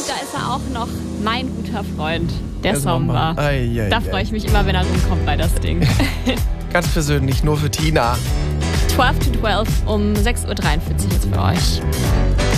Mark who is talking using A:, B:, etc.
A: da ist er auch noch, mein guter Freund, der
B: Samba.
A: Samba. Da freue ich mich immer, wenn er rumkommt bei das Ding.
B: Ganz persönlich, nur für Tina.
A: 12 to 12 um 6.43 Uhr jetzt für euch.